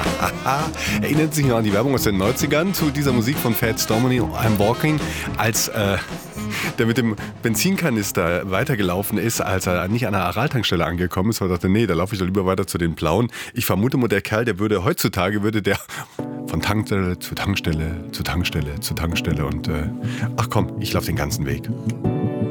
Erinnert sich noch an die Werbung aus den 90ern zu dieser Musik von Fats Domino, I'm Walking, als der mit dem Benzinkanister weitergelaufen ist, als er nicht an der Aral-Tankstelle angekommen ist, weil er dachte, nee, da laufe ich doch lieber weiter zu den Blauen. Ich vermute mal, der Kerl, heutzutage würde der von Tankstelle zu Tankstelle zu Tankstelle zu Tankstelle und ach komm, ich laufe den ganzen Weg.